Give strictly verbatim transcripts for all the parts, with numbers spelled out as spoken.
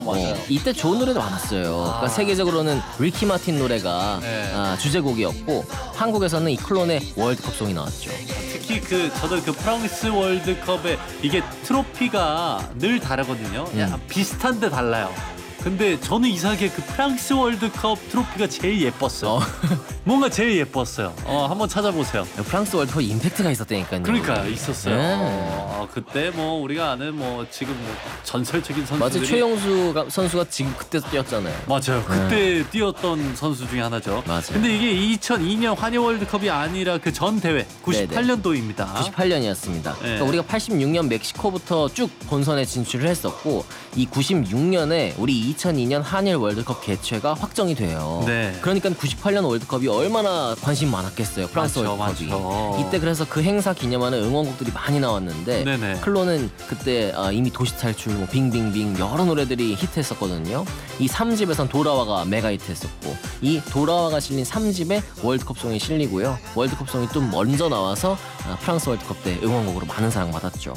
맞아요. 어, 이때 좋은 노래도 많았어요. 그러니까 아. 세계적으로는 리키 마틴 노래가 네. 아, 주제곡이었고 한국에서는 이 클론의 월드컵송이 나왔죠. 특히 그 저도 그 프랑스 월드컵에 이게 트로피가 늘 다르거든요. 약간 음. 비슷한데 달라요. 근데 저는 이상하게 그 프랑스 월드컵 트로피가 제일 예뻤어요. 어. 뭔가 제일 예뻤어요. 어, 한번 찾아보세요. 프랑스 월드컵 임팩트가 있었다니까요. 그러니까 있었어요. 네. 어, 그때 뭐 우리가 아는 뭐 지금 뭐 전설적인 선수들이 맞아요. 최용수 가- 선수가 지금 그때 뛰었잖아요. 맞아요. 그때 뛰었던 선수 중에 하나죠. 맞아요. 근데 이게 이천이 년 한일 월드컵이 아니라 그 전 대회 구십팔 년도입니다. 구십팔 년이었습니다. 네. 그러니까 우리가 팔십육 년 멕시코부터 쭉 본선에 진출을 했었고 이 구십육 년에 우리 이천이 년 한일 월드컵 개최가 확정이 돼요. 네. 그러니까 구십팔 년 월드컵이 얼마나 관심 많았겠어요. 프랑스 맞죠, 월드컵이. 맞죠. 이때 그래서 그 행사 기념하는 응원곡들이 많이 나왔는데 네네. 클론은 그때 아, 이미 도시탈출, 뭐 빙빙빙 여러 노래들이 히트했었거든요. 이 삼 집에선 돌아와가 메가 히트했었고 이 돌아와가 실린 삼 집에 월드컵송이 실리고요. 월드컵송이 좀 먼저 나와서 아, 프랑스 월드컵 때 응원곡으로 많은 사랑받았죠.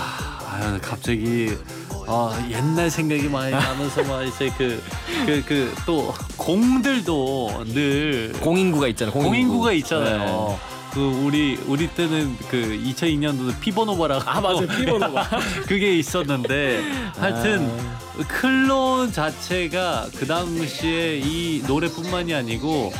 아, 갑자기 아, 옛날 생각이 많이 나면서 막 이제 그 그 그 또 공들도 늘 공인구가 있잖아요. 공인구. 공인구가 있잖아요. 네. 그 우리 우리 때는 그 이천이 년도는 피보노바라고 아 맞아요. 피보노바. 그게 있었는데 하여튼 아. 클론 자체가 그 당시에 이 노래뿐만이 아니고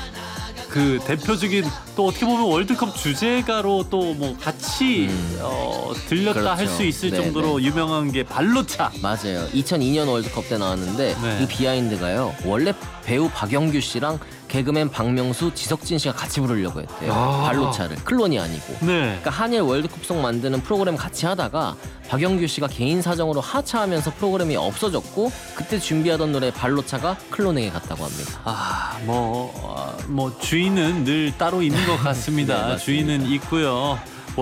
그 대표적인 또 어떻게 보면 월드컵 주제가로 또 뭐 같이 음. 어, 들렸다 그렇죠. 할 수 있을 네, 정도로 유명한 게 발로차. 맞아요. 이천이 년 월드컵 때 나왔는데 네. 이 비하인드가요. 원래 배우 박영규 씨랑 개그맨 박명수, 지석진 씨가 같이 부르려고 했대요. 아. 발로차를. 클론이 아니고. 네. 그러니까 한일 월드컵송 만드는 프로그램 같이 하다가 박영규 씨가 개인 사정으로 하차하면서 프로그램이 없어졌고 그때 준비하던 노래 발로차가 클론에게 갔다고 합니다. 아, 뭐, 어, 뭐 주인은 늘 따로 있는 것 같습니다. 네, 맞습니다. 주인은 있고요.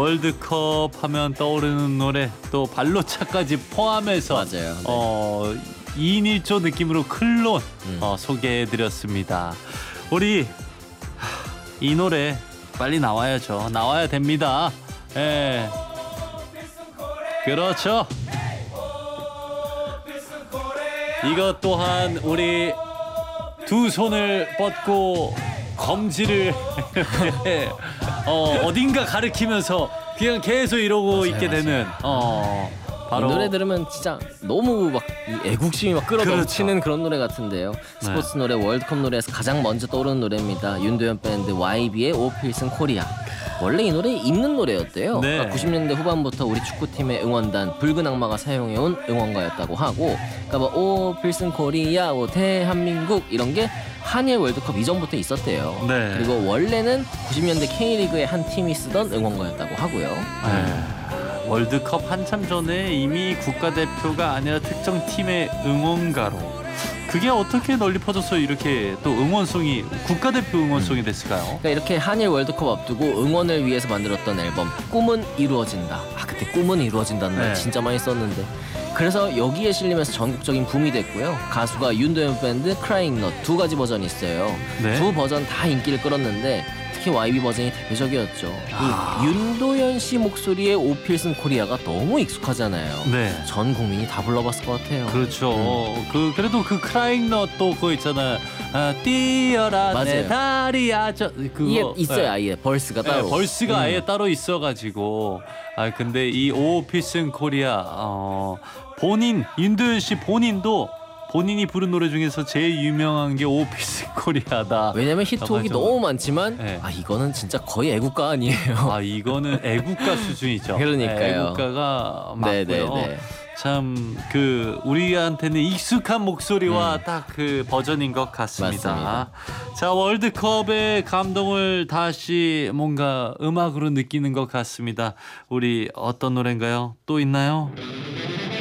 월드컵 하면 떠오르는 노래 또 발로차까지 포함해서 맞아요. 네. 어, 이 인 일 조 느낌으로 클론 음. 어, 소개해드렸습니다. 우리 하, 이 노래 빨리 나와야죠. 나와야 됩니다. 예. 그렇죠. 이것 또한 우리 두 손을 뻗고 검지를 이렇게 어, 어딘가 가리키면서 그냥 계속 이러고 맞아요, 있게 맞아요. 되는 어, 바로 이 노래 들으면 진짜 너무 막이 애국심이 막 끌어넘치는 그렇죠. 그런 노래 같은데요. 스포츠 노래, 월드컵 노래에서 가장 먼저 떠오르는 노래입니다. 윤도현 밴드 와이비의 오필슨 코리아. 원래 이 노래 입는 노래였대요. 네. 그러니까 구십 년대 후반부터 우리 축구팀의 응원단 붉은 악마가 사용해온 응원가였다고 하고, 그러니까 뭐 오필슨 코리아, 뭐 대한민국 이런 게 한일 월드컵 이전부터 있었대요. 네. 그리고 원래는 구십 년대 K리그의 한 팀이 쓰던 응원가였다고 하고요. 네. 월드컵 한참 전에 이미 국가대표가 아니라 특정 팀의 응원가로 그게 어떻게 널리 퍼져서 이렇게 또 응원송이 국가대표 응원송이 됐을까요? 그러니까 이렇게 한일 월드컵 앞두고 응원을 위해서 만들었던 앨범 꿈은 이루어진다. 아 그때 꿈은 이루어진다는 말 네. 진짜 많이 썼는데 그래서 여기에 실리면서 전국적인 붐이 됐고요. 가수가 윤도현 밴드 크라잉 넛 두 가지 버전이 있어요. 네. 두 버전 다 인기를 끌었는데 특히 와이비 버전이 대표적이었죠. 아. 이 윤도현 씨 목소리의 오필슨 코리아가 너무 익숙하잖아요. 네. 전 국민이 다 불러봤을 것 같아요. 그렇죠. 음. 그 그래도 그 크라잉 넛도 그거 있잖아요. 아, 뛰어라 내 맞아요. 다리 아저 그거 이게 있어요. 네. 아예 벌스가 네, 따로. 벌스가 음. 아예 따로 있어가지고 아 근데 이 오피슨 코리아 어, 본인 윤도현 씨 본인도 본인이 부른 노래 중에서 제일 유명한 게 오피슨 코리아다. 왜냐면 히트곡이 맞아. 너무 많지만 네. 아 이거는 진짜 거의 애국가 아니에요. 아 이거는 애국가 수준이죠. 그러니까요. 네, 애국가가 맞고요. 네네네. 참 그 우리한테는 익숙한 목소리와 딱 그 버전인 것 같습니다. 맞습니다. 자 월드컵의 감동을 다시 뭔가 음악으로 느끼는 것 같습니다. 우리 어떤 노래인가요? 또 있나요?